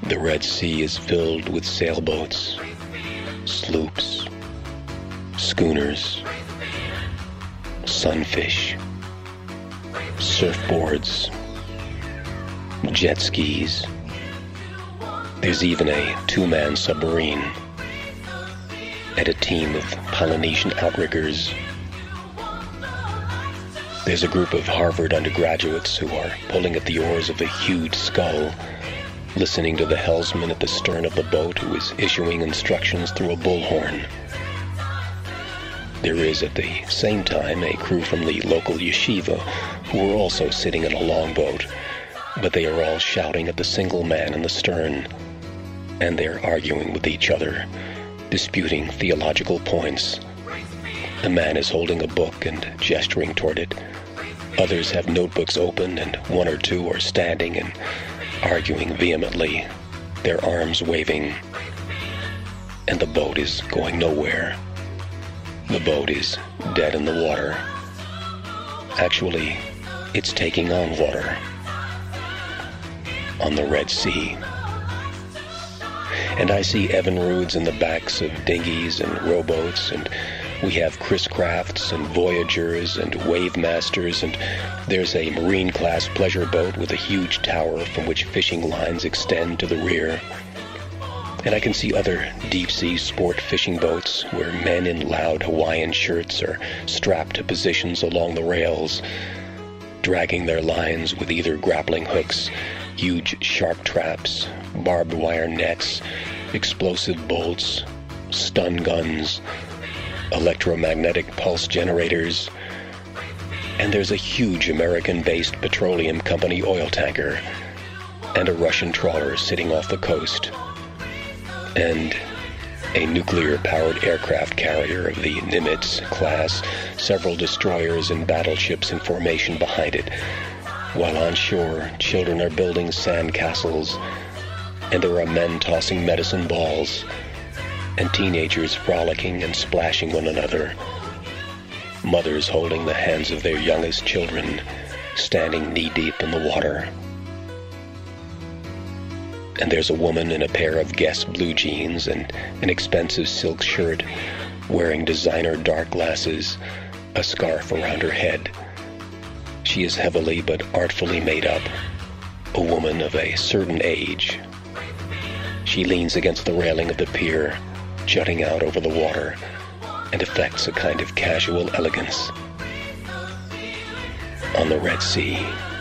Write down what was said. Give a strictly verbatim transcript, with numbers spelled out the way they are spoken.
The Red Sea is filled with sailboats, sloops, schooners, sunfish, surfboards, jet skis. There's even a two-man submarine and a team of Polynesian outriggers. There's a group of Harvard undergraduates who are pulling at the oars of a huge scull, listening to the helmsman at the stern of the boat who is issuing instructions through a bullhorn. There is at the same time a crew from the local yeshiva who are also sitting in a longboat, but they are all shouting at the single man in the stern, and they're arguing with each other, disputing theological points. The man is holding a book and gesturing toward it. Others have notebooks open, and one or two are standing and arguing vehemently, their arms waving. And the boat is going nowhere. The boat is dead in the water. Actually, it's taking on water. On the Red Sea. And I see Evinrudes in the backs of dinghies and rowboats, and we have Chris Crafts and Voyagers and Wave Masters, and there's a Marine-class pleasure boat with a huge tower from which fishing lines extend to the rear. And I can see other deep-sea sport fishing boats where men in loud Hawaiian shirts are strapped to positions along the rails, dragging their lines with either grappling hooks, huge sharp traps, barbed wire nets, explosive bolts, stun guns, electromagnetic pulse generators, and there's a huge American-based petroleum company oil tanker, and a Russian trawler sitting off the coast, and a nuclear-powered aircraft carrier of the Nimitz class, several destroyers and battleships in formation behind it, while on shore, children are building sand castles, and there are men tossing medicine balls, and teenagers frolicking and splashing one another, mothers holding the hands of their youngest children, standing knee-deep in the water. And there's a woman in a pair of Guess blue jeans and an expensive silk shirt, wearing designer dark glasses, a scarf around her head. She is heavily but artfully made up, a woman of a certain age. She leans against the railing of the pier, jutting out over the water, and affects a kind of casual elegance. On the Red Sea.